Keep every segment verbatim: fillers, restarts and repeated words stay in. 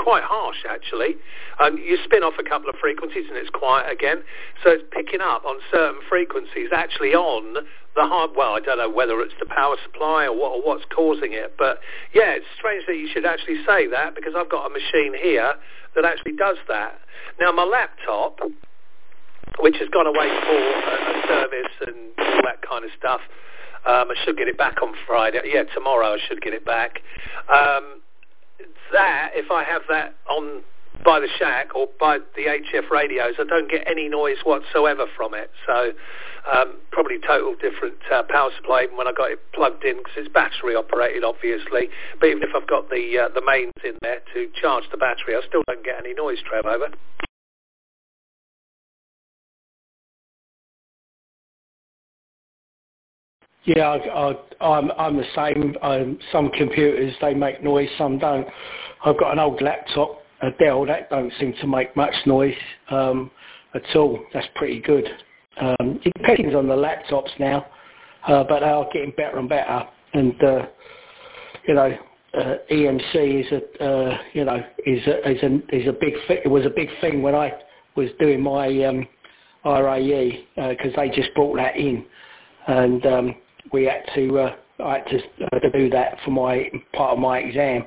quite harsh, actually. Um, you spin off a couple of frequencies and it's quiet again. So it's picking up on certain frequencies, actually on the hard, well, I don't know whether it's the power supply or, what, or what's causing it. But, yeah, it's strange that you should actually say that, because I've got a machine here that actually does that. Now, my laptop, which has gone away for a, a service and all that kind of stuff, um, I should get it back on Friday. Yeah, tomorrow I should get it back. Um, that, if I have that on by the shack or by the H F radios, I don't get any noise whatsoever from it. So um, probably total different uh, power supply even when I got it plugged in, because it's battery operated, obviously. But even if I've got the uh, the mains in there to charge the battery, I still don't get any noise, Trev. Over. Yeah, I, I, I'm, I'm the same. Um, some computers, they make noise, some don't. I've got an old laptop, a Dell, that don't seem to make much noise um, at all. That's pretty good. Um, it depends on the laptops now, uh, but they are getting better and better. And, uh, you know, uh, E M C is a, uh, you know, is a, is a, is a big thing. It was a big thing when I was doing my um, R A E, because uh, they just brought that in. And um, we had to, uh, I had to, uh, to do that for my part of my exam.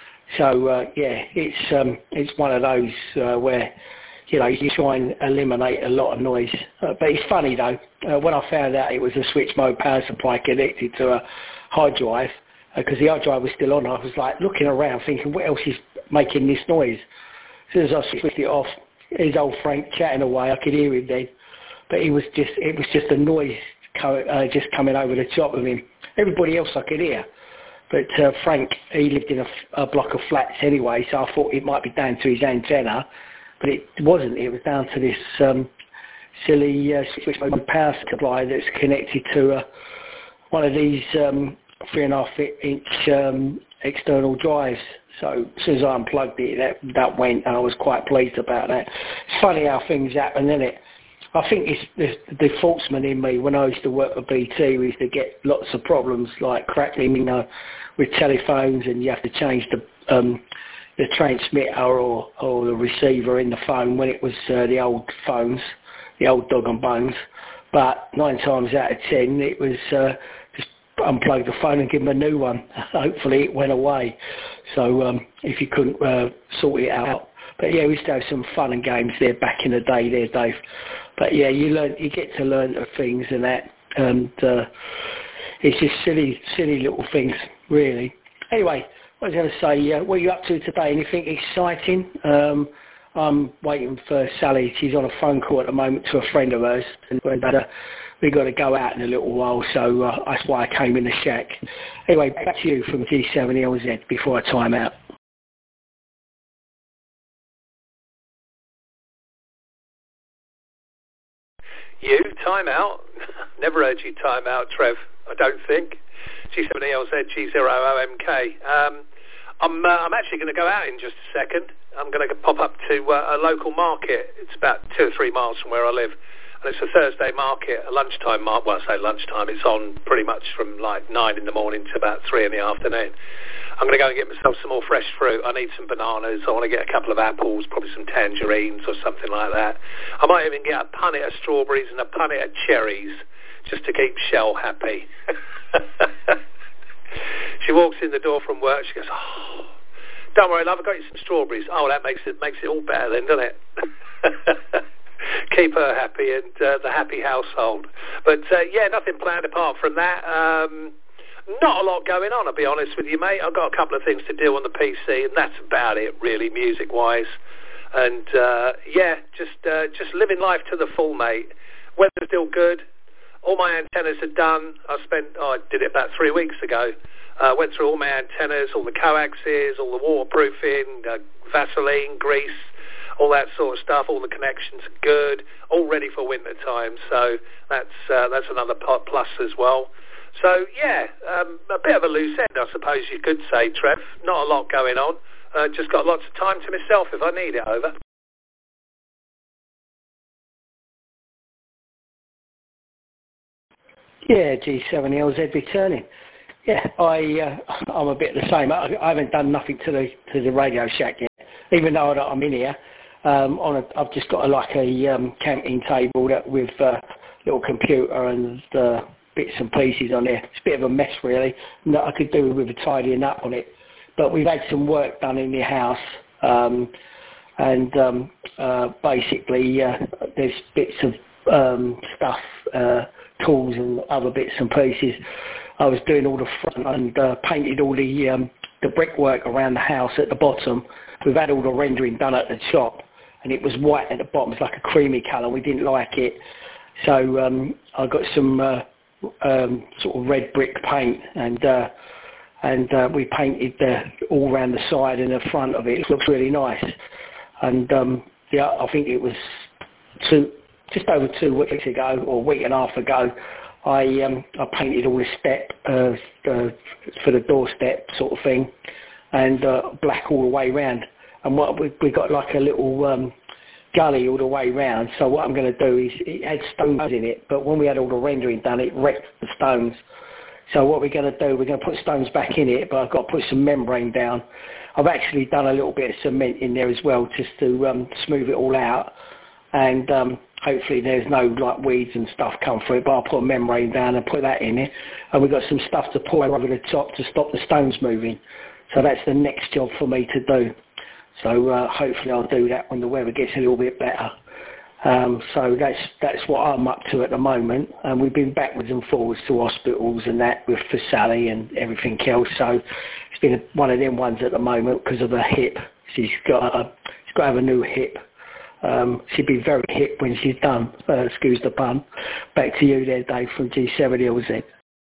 So uh, yeah, it's um, it's one of those uh, where, you know, you try and eliminate a lot of noise. Uh, but it's funny though, uh, when I found out it was a switch mode power supply connected to a hard drive, because uh, the hard drive was still on, I was like looking around thinking, what else is making this noise? As soon as I switched it off, his old Frank chatting away, I could hear him then. But it was just, it was just a noise co- uh, just coming over the top of him. Everybody else I could hear. But uh, Frank, he lived in a, a block of flats anyway, so I thought it might be down to his antenna. But it wasn't. It was down to this um, silly uh, switch mode power supply that's connected to uh, one of these um, three and a half inch um, external drives. So as soon as I unplugged it, that, that went, and I was quite pleased about that. It's funny how things happen, isn't it? I think it's the, the defaultsman in me when I used to work for B T used to get lots of problems like crackling, you know, with telephones, and you have to change the um, the transmitter or, or the receiver in the phone when it was uh, the old phones, the old dog and bones. But nine times out of ten, it was uh, just unplug the phone and give them a new one. Hopefully it went away. So um, if you couldn't uh, sort it out. But yeah, we used to have some fun and games there back in the day there, Dave. But yeah, you learn, you get to learn the things and that, and uh, it's just silly, silly little things, really. Anyway, what was I going to say? Uh, what are you up to today? Anything exciting? Um, I'm waiting for Sally. She's on a phone call at the moment to a friend of hers, and uh, we've got to go out in a little while, so uh, that's why I came in the shack. Anyway, back to you from G seven L Z before I time out. You, time out? Never heard you time out, Trev, I don't think. G seven L Z, G zero O M K. Um, I'm, uh, I'm actually going to go out in just a second. I'm going to pop up to uh, a local market. It's about two or three miles from where I live. And it's a Thursday market, a lunchtime market. Well, I say lunchtime, it's on pretty much from like nine in the morning to about three in the afternoon. I'm going to go and get myself some more fresh fruit. I need some bananas. I want to get a couple of apples, probably some tangerines or something like that. I might even get a punnet of strawberries and a punnet of cherries just to keep Shell happy. She walks in the door from work. She goes, oh, don't worry, love, I've got you some strawberries. Oh, that makes it makes it all better then, doesn't it? Keep her happy and uh, the happy household. But, uh, yeah, nothing planned apart from that. Um, not a lot going on, I'll be honest with you, mate. I've got a couple of things to do on the P C, and that's about it, really, music-wise. And, uh, yeah, just uh, just living life to the full, mate. Weather's still good. All my antennas are done. I spent, oh, I did it about three weeks ago. Uh, went through all my antennas, all the coaxes, all the waterproofing, uh, Vaseline, grease, all that sort of stuff. All the connections are good, all ready for winter time. So that's uh, that's another plus as well. So yeah, um, a bit of a loose end, I suppose you could say, Trev. Not a lot going on. Uh, just got lots of time to myself if I need it. Over. Yeah, G seven L Z returning. Yeah, I, uh, I'm a bit the same. I, I haven't done nothing to the to the Radio Shack yet. even though I'm in here, um, on a, I've just got a, like a um, camping table that with a uh, little computer and uh, bits and pieces on there. It's a bit of a mess really, that I could do with a tidying up on it. But we've had some work done in the house, um, and um, uh, basically uh, there's bits of um, stuff, uh, tools and other bits and pieces. I was doing all the front and uh, painted all the um, the brickwork around the house at the bottom. We've had all the rendering done at the shop, and it was white at the bottom. It's like a creamy colour. We didn't like it, so um, I got some uh, um, sort of red brick paint, and uh, and uh, we painted the, all around the side and the front of it. It looks really nice. And um, yeah, I think it was two, just over two weeks ago, or a week and a half ago, I um, I painted all the step uh, uh, for the doorstep sort of thing, and uh, black all the way round. And what we we got like a little um, gully all the way round. So what I'm going to do is, it had stones in it, but when we had all the rendering done, it wrecked the stones. So what we're going to do, we're going to put stones back in it, but I've got to put some membrane down. I've actually done a little bit of cement in there as well, just to um, smooth it all out, and um, hopefully there's no like weeds and stuff come through it, but I'll put a membrane down and put that in it. And we've got some stuff to pour over the top to stop the stones moving. So that's the next job for me to do. So uh, hopefully I'll do that when the weather gets a little bit better. Um, so that's that's what I'm up to at the moment. And we've been backwards and forwards to hospitals and that with for Sally and everything else. So it's been one of them ones at the moment because of her hip. She's got a, she's got to have a new hip. Um, she'd be very hip when she's done. Uh, excuse the pun. Back to you there, Dave, from G seven L Z.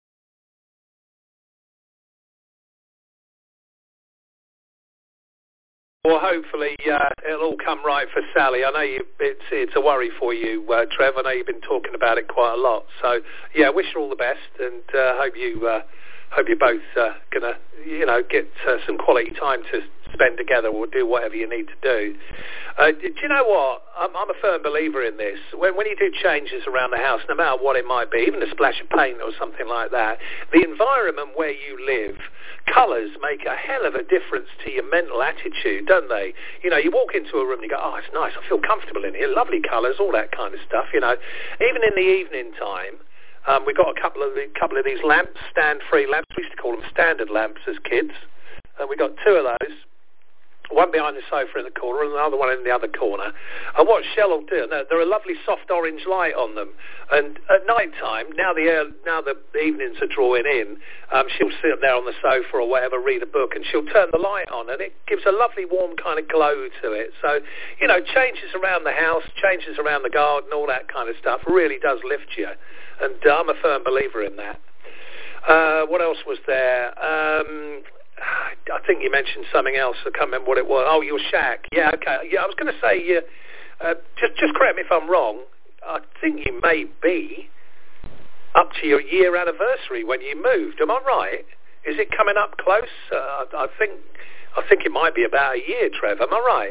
Well, hopefully uh, it'll all come right for Sally. I know you, it's it's a worry for you, uh, Trev. I know you've been talking about it quite a lot. So, yeah, wish her all the best, and uh, hope you uh, hope you're both uh, gonna, you know, get uh, some quality time to spend together, or do whatever you need to do. Uh, do you know what? I'm, I'm a firm believer in this. When when you do changes around the house, no matter what it might be, even a splash of paint or something like that, the environment where you live, colours make a hell of a difference to your mental attitude, don't they? You know, you walk into a room and you go, oh, it's nice, I feel comfortable in here, lovely colours, all that kind of stuff, you know. Even in the evening time, um, we've got a couple of the, couple of these lamps, stand-free lamps. We used to call them standard lamps as kids. And we got two of those. One behind the sofa in the corner and another one in the other corner. And what Shell will do, they're a lovely soft orange light on them. And at night time, now the uh, now the evenings are drawing in, um, she'll sit there on the sofa or whatever, read a book, and she'll turn the light on, and it gives a lovely warm kind of glow to it. So, you know, changes around the house, changes around the garden, all that kind of stuff really does lift you. And uh, I'm a firm believer in that. Uh, what else was there? Um... I think you mentioned something else. I can't remember what it was. Oh, your shack. Yeah, okay. Yeah, I was going to say, uh, uh, just just correct me if I'm wrong. I think you may be up to your year anniversary when you moved. Am I right? Is it coming up close? Uh, I think I think it might be about a year, Trev. Am I right?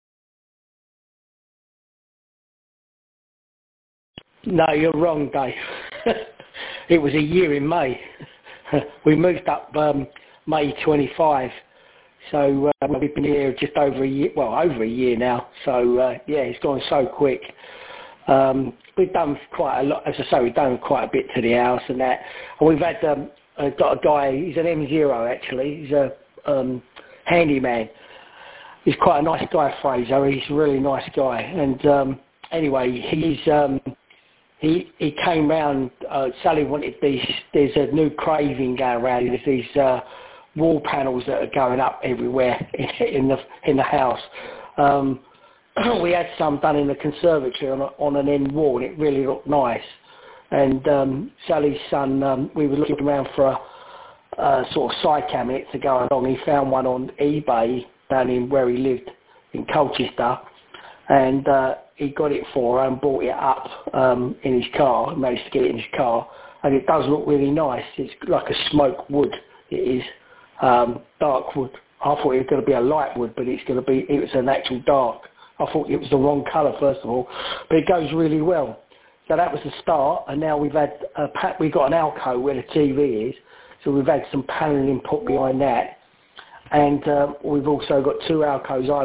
No, you're wrong, Dave. It was a year in May. We moved up um, May twenty-fifth, so uh, we've been here just over a year, well, over a year now, so uh, yeah, it's gone so quick. Um, we've done quite a lot, as I say, we've done quite a bit to the house and that, and we've had, um, uh, got a guy, he's an M zero actually, he's a um, handyman. He's quite a nice guy, Fraser, he's a really nice guy, and um, anyway, he's... Um, He he came round, uh, Sally wanted these, there's a new craving going around, there's these uh, wall panels that are going up everywhere in, in the in the house. Um, we had some done in the conservatory on, a, on an end wall, and it really looked nice. And um, Sally's son, um, we were looking around for a, a sort of side cabinet to go along. He found one on eBay down in where he lived in Colchester, and uh, he got it for her and brought it up um, in his car, managed to get it in his car, and it does look really nice. It's like a smoke wood, it is, um, dark wood. I thought it was going to be a light wood, but it's going to be, it was an actual dark. I thought it was the wrong colour, first of all, but it goes really well. So that was the start, and now we've had, a pa- we've got an alcove where the T V is, so we've had some panelling put behind that, and uh, we've also got two alcoves